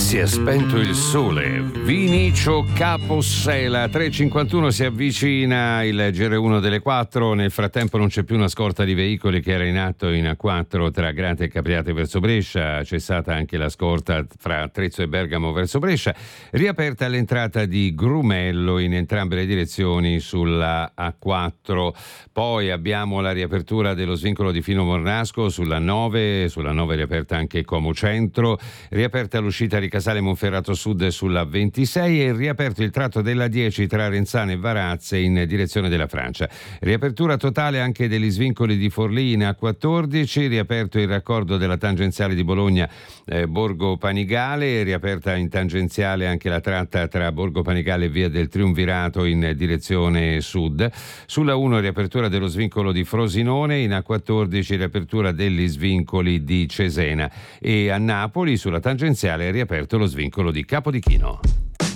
Si è spento il sole. Vinicio Capossela 3:51 si avvicina il GR1 delle 4. Nel frattempo non c'è più una scorta di veicoli che era in atto in A4 tra Grate e Capriate verso Brescia, cessata anche la scorta fra Trezzo e Bergamo verso Brescia, riaperta l'entrata di Grumello in entrambe le direzioni sulla A4. Poi abbiamo la riapertura dello svincolo di Fino Mornasco sulla 9 riaperta anche Como Centro, riaperta l'uscita di Casale Monferrato Sud sulla 26 e riaperto il tratto della 10 tra Renzane e Varazze in direzione della Francia. Riapertura totale anche degli svincoli di Forlì in A14, riaperto il raccordo della tangenziale di Bologna Borgo Panigale, riaperta in tangenziale anche la tratta tra Borgo Panigale e Via del Triumvirato in direzione sud. Sulla 1 riapertura dello svincolo di Frosinone, in A14 riapertura degli svincoli di Cesena e a Napoli sulla tangenziale è riaperto lo svincolo di Capodichino.